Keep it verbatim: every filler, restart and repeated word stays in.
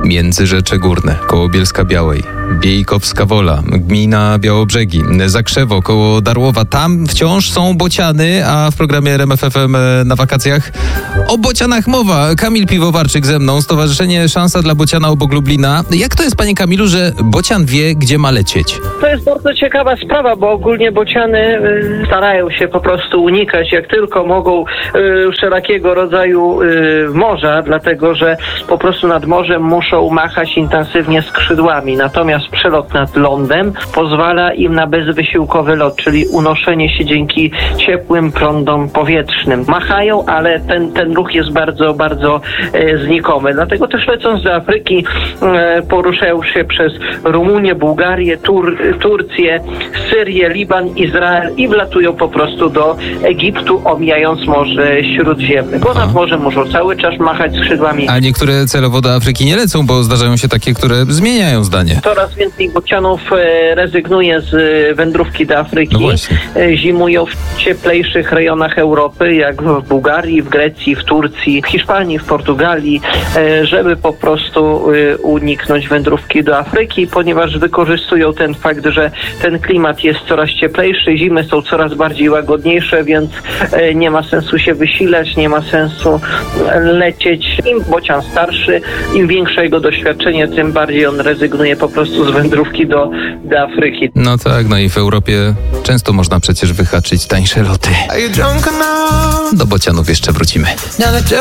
Międzyrzecze Górne, koło Bielska Białej, Biejkowska Wola, gmina Białobrzegi, Zakrzewo, koło Darłowa. Tam wciąż są bociany, a w programie R M F F M na wakacjach o bocianach mowa. Kamil Piwowarczyk ze mną, Stowarzyszenie Szansa dla Bociana obok Lublina. Jak to jest, panie Kamilu, że bocian wie, gdzie ma lecieć? To jest bardzo ciekawa sprawa, bo ogólnie bociany y, starają się po prostu unikać jak tylko mogą y, wszelakiego rodzaju y, morza, dlatego że po prostu nad morzem muszą machać intensywnie skrzydłami. Natomiast przelot nad lądem pozwala im na bezwysiłkowy lot, czyli unoszenie się dzięki ciepłym prądom powietrznym. Machają, ale ten, ten ruch jest bardzo, bardzo e, znikomy. Dlatego też lecąc do Afryki e, poruszają się przez Rumunię, Bułgarię, Tur- Turcję, Syrię, Liban, Izrael i wlatują po prostu do Egiptu, omijając Morze Śródziemne. Bo nad morzem muszą cały czas machać skrzydłami. A niektóre celowo do Afryki nie lecą, bo zdarzają się takie, które zmieniają zdanie. Coraz więcej bocianów e, rezygnuje z e, wędrówki do Afryki. No właśnie. E, zimują w cieplejszych rejonach Europy, jak w Bułgarii, w Grecji, w Turcji, w Hiszpanii, w Portugalii, e, żeby po prostu e, uniknąć wędrówki do Afryki, ponieważ wykorzystują ten fakt, że ten klimat jest coraz cieplejszy, zimy są coraz bardziej łagodniejsze, więc e, nie ma sensu się wysilać, nie ma sensu lecieć. Im bocian starszy, im większe jego doświadczenie, tym bardziej on rezygnuje po prostu z wędrówki do, do Afryki. No tak, no i w Europie często można przecież wyhaczyć tańsze loty. Do bocianów jeszcze wrócimy.